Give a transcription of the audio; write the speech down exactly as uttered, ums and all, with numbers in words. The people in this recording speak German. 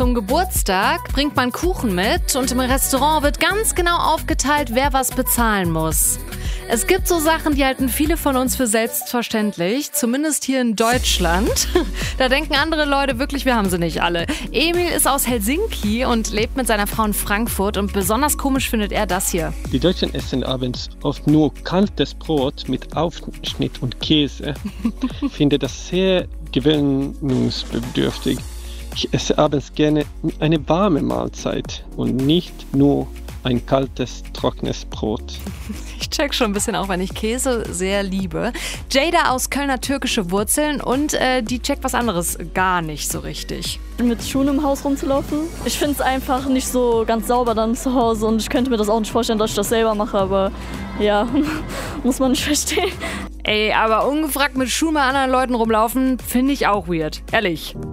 Zum Geburtstag bringt man Kuchen mit und im Restaurant wird ganz genau aufgeteilt, wer was bezahlen muss. Es gibt so Sachen, die halten viele von uns für selbstverständlich, zumindest hier in Deutschland. Da denken andere Leute wirklich, wir haben sie nicht alle. Emil ist aus Helsinki und lebt mit seiner Frau in Frankfurt und besonders komisch findet er das hier. Die Deutschen essen abends oft nur kaltes Brot mit Aufschnitt und Käse. Ich finde das sehr gewöhnungsbedürftig. Ich esse abends gerne eine warme Mahlzeit und nicht nur ein kaltes, trockenes Brot. Ich check schon ein bisschen auch, wenn ich Käse sehr liebe. Jada aus Kölner türkische Wurzeln und äh, die checkt was anderes gar nicht so richtig. Mit Schuhen im Haus rumzulaufen. Ich finde es einfach nicht so ganz sauber dann zu Hause und ich könnte mir das auch nicht vorstellen, dass ich das selber mache, aber ja, muss man nicht verstehen. Ey, aber ungefragt mit Schuhen bei anderen Leuten rumlaufen, finde ich auch weird. Ehrlich.